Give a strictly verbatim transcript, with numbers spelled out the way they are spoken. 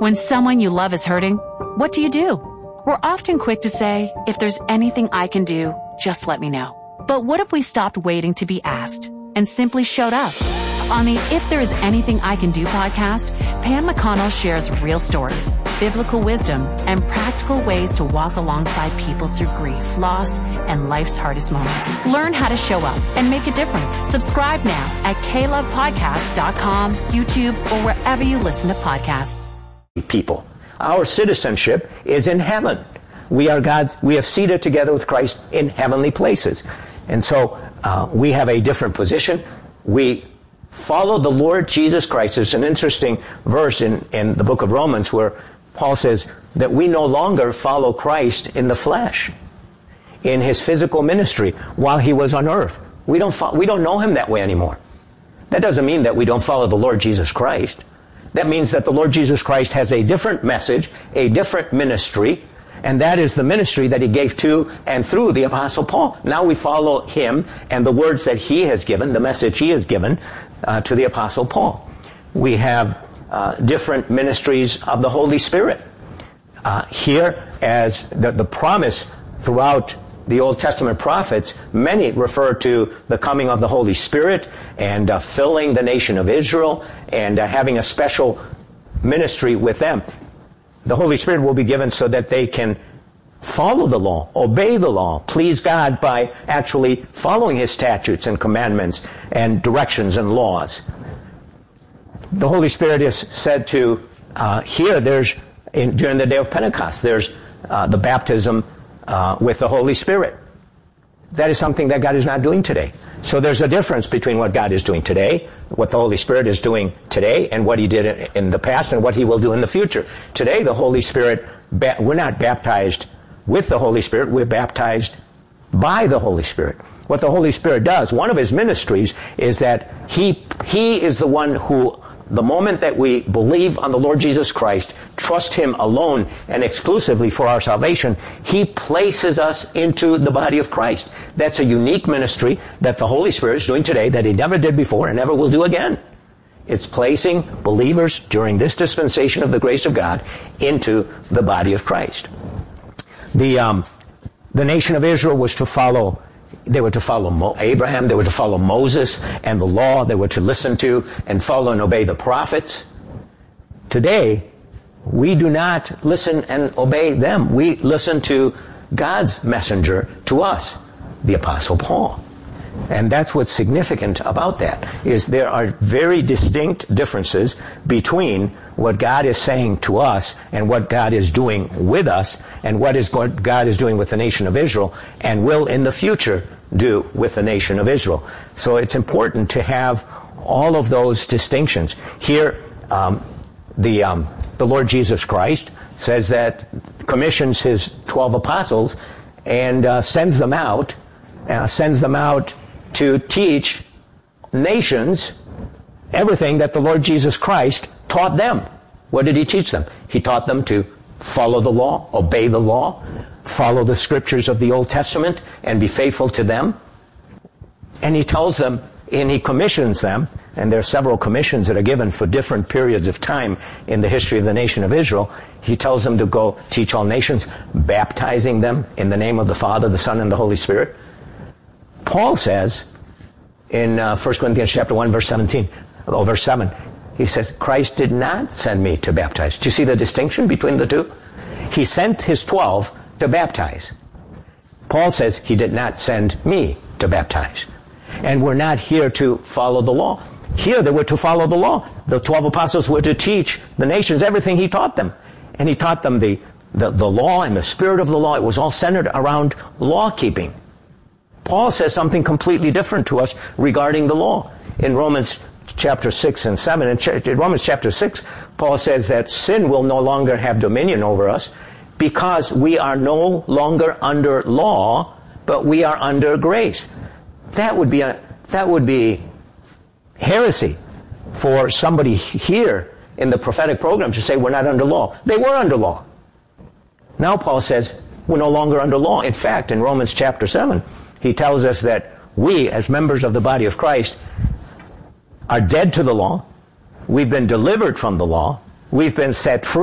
When someone you love is hurting, what do you do? We're often quick to say, if there's anything I can do, just let me know. But what if we stopped waiting to be asked and simply showed up? On the If There Is Anything I Can Do podcast, Pam McConnell shares real stories, biblical wisdom, and practical ways to walk alongside people through grief, loss, and life's hardest moments. Learn how to show up and make a difference. Subscribe now at k love podcast dot com, YouTube, or wherever you listen to podcasts. People. Our citizenship is in heaven. We are God's, we have seated together with Christ in heavenly places. And so uh, we have a different position. We follow the Lord Jesus Christ. There's an interesting verse in, in the book of Romans where Paul says that we no longer follow Christ in the flesh, in his physical ministry while he was on earth. We don't fo- we don't know him that way anymore. That doesn't mean that we don't follow the Lord Jesus Christ. That means that the Lord Jesus Christ has a different message, a different ministry, and that is the ministry that he gave to and through the Apostle Paul. Now we follow him and the words that he has given, the message he has given uh, to the Apostle Paul. We have uh, different ministries of the Holy Spirit. Uh, here, as the, the promise throughout the Old Testament prophets, many refer to the coming of the Holy Spirit and uh, filling the nation of Israel and uh, having a special ministry with them. The Holy Spirit will be given so that they can follow the law, obey the law, please God by actually following his statutes and commandments and directions and laws. The Holy Spirit is said to, uh, here there's, in, during the day of Pentecost, there's uh, the baptism Uh, with the Holy Spirit. That is something that God is not doing today. So there's a difference between what God is doing today, what the Holy Spirit is doing today, and what he did in the past and what he will do in the future. Today, the Holy Spirit, we're not baptized with the Holy Spirit, we're baptized by the Holy Spirit. What the Holy Spirit does, one of his ministries is that he, he is the one who, the moment that we believe on the Lord Jesus Christ, trust him alone and exclusively for our salvation, he places us into the body of Christ. That's a unique ministry that the Holy Spirit is doing today that he never did before and never will do again. It's placing believers during this dispensation of the grace of God into the body of Christ. The, um, the nation of Israel was to follow They were to follow Mo- Abraham, they were to follow Moses and the law, they were to listen to and follow and obey the prophets. Today, we do not listen and obey them. We listen to God's messenger to us, the Apostle Paul. And that's what's significant about that, is there are very distinct differences between what God is saying to us and what God is doing with us and what is what God is doing with the nation of Israel and will in the future do with the nation of Israel. So it's important to have all of those distinctions. Here, um, the, um, the Lord Jesus Christ says that commissions his twelve apostles and uh, sends them out, uh, sends them out to teach nations everything that the Lord Jesus Christ taught them. What did he teach them? He taught them to follow the law, obey the law, follow the scriptures of the Old Testament, and be faithful to them. And he tells them, and he commissions them, and there are several commissions that are given for different periods of time in the history of the nation of Israel. He tells them to go teach all nations, baptizing them in the name of the Father, the Son, and the Holy Spirit. Paul says in uh, First Corinthians chapter one, verse seventeen, oh, verse seven, he says, Christ did not send me to baptize. Do you see the distinction between the two? He sent his twelve to baptize. Paul says he did not send me to baptize. And we're not here to follow the law. Here they were to follow the law. The twelve apostles were to teach the nations everything he taught them. And he taught them the, the, the law and the spirit of the law. It was all centered around law keeping. Paul says something completely different to us regarding the law. In Romans chapter six and seven, in Romans chapter six, Paul says that sin will no longer have dominion over us because we are no longer under law, but we are under grace. That would be a, that would be heresy for somebody here in the prophetic program to say we're not under law. They were under law. Now Paul says we're no longer under law. In fact, in Romans chapter seven, he tells us that we, as members of the body of Christ, are dead to the law. We've been delivered from the law. We've been set free.